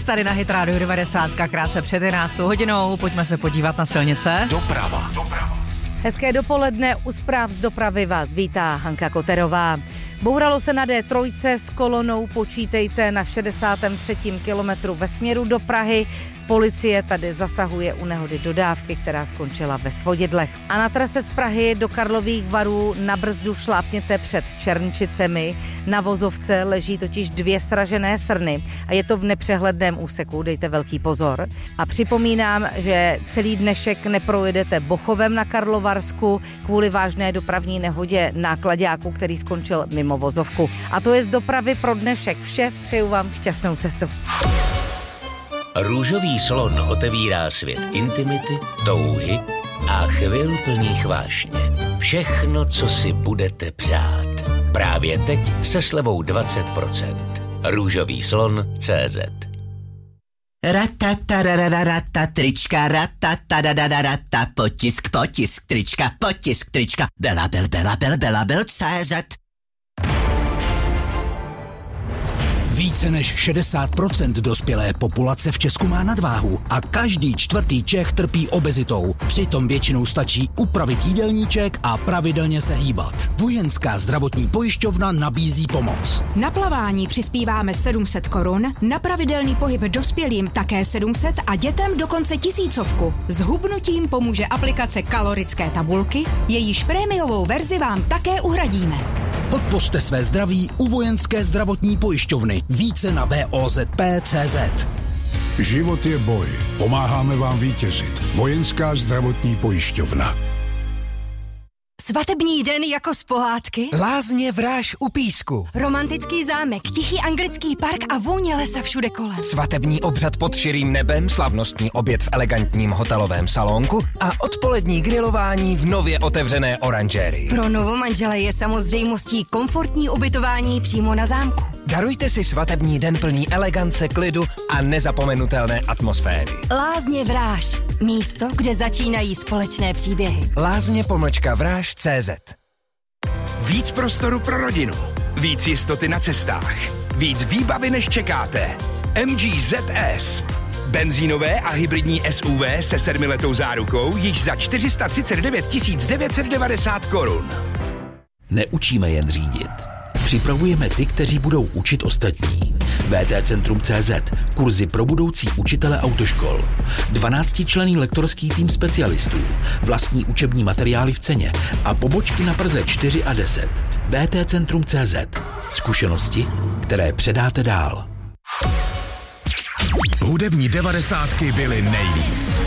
6 tady na Hit Radio 90, krátce před 11 hodinou. Pojďme se podívat na silnice. Doprava. Hezké dopoledne, u zpráv z dopravy vás vítá Hanka Koterová. Bouralo se na D3 s kolonou, počítejte na 63. kilometru ve směru do Prahy. Policie tady zasahuje u nehody dodávky, která skončila ve Svodidlech. A na trase z Prahy do Karlových Varů na brzdu šlápněte před Černčicemi. Na vozovce leží totiž 2 sražené srny a je to v nepřehledném úseku, dejte velký pozor. A připomínám, že celý dnešek neprojedete Bochovem na Karlovarsku kvůli vážné dopravní nehodě náklaďáku, který skončil mimo vozovku. A to je z dopravy pro dnešek vše, přeju vám šťastnou cestu. Růžový slon otevírá svět intimity, touhy a chvil plných vášně. Všechno, co si budete přát. Právě teď se slevou 20%. Růžový slon.cz. Ratatarararata, trička, ratatarararata, potisk, trička, Bela.cz. Více než 60% dospělé populace v Česku má nadváhu a každý 4. Čech trpí obezitou. Přitom většinou stačí upravit jídelníček a pravidelně se hýbat. Vojenská zdravotní pojišťovna nabízí pomoc. Na plavání přispíváme 700 korun, na pravidelný pohyb dospělým také 700 a dětem dokonce 1000. S hubnutím pomůže aplikace kalorické tabulky, jejíž prémiovou verzi vám také uhradíme. Podpořte své zdraví u Vojenské zdravotní pojišťovny. Více na BOZP.cz. Život je boj. Pomáháme vám vítězit. Vojenská zdravotní pojišťovna. Svatební den jako z pohádky? Lázně Vráž u Písku. Romantický zámek, tichý anglický park a vůně lesa všude kolem. Svatební obřad pod širým nebem, slavnostní oběd v elegantním hotelovém salonku a odpolední grilování v nově otevřené oranžérii. Pro novomanžele je samozřejmostí komfortní ubytování přímo na zámku. Darujte si svatební den plný elegance, klidu a nezapomenutelné atmosféry. Lázně Vráž. Místo, kde začínají společné příběhy. Lázně-Vráž.cz. Víc prostoru pro rodinu. Víc jistoty na cestách. Víc výbavy, než čekáte. MG ZS. Benzínové a hybridní SUV se 7letou zárukou již za 439 990 korun. Neučíme jen řídit. Připravujeme ty, kteří budou učit ostatní. VTCentrum.cz. Kurzy pro budoucí učitele autoškol. 12členný lektorský tým specialistů. Vlastní učební materiály v ceně a pobočky na Praze 4 a 10. VTCentrum.cz. Zkušenosti, které předáte dál. Hudební 90 byly nejvíc.